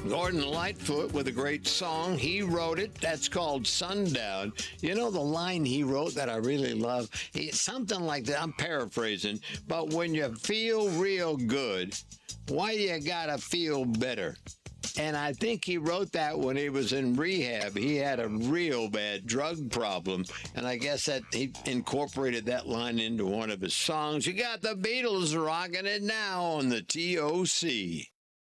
Gordon Lightfoot with a great song. He wrote it. That's called Sundown. You know the line he wrote that I really love? Something like that. I'm paraphrasing. But when you feel real good, why you gotta feel better? And I think he wrote that when he was in rehab. He had a real bad drug problem. And I guess that he incorporated that line into one of his songs. You got the Beatles rocking it now on the TOC.